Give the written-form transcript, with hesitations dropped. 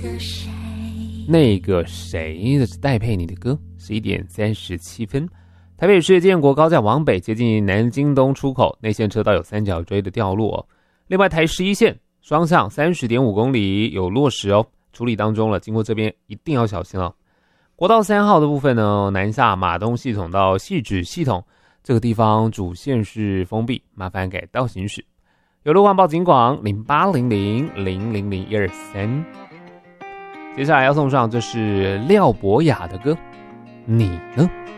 那个谁的戴佩妮的歌，11点37分。台北市建国高架往北接近南京东出口，内线车道有三角锥的掉落。另外台11线双向30.5公里有落石哦，处理当中了，经过这边一定要小心哦。国道3号的部分呢，南下马东系统到汐止系统，这个地方主线是封闭，麻烦改道行驶。有路况报警广0800000123。接下来要送上这是廖博雅的歌，你呢？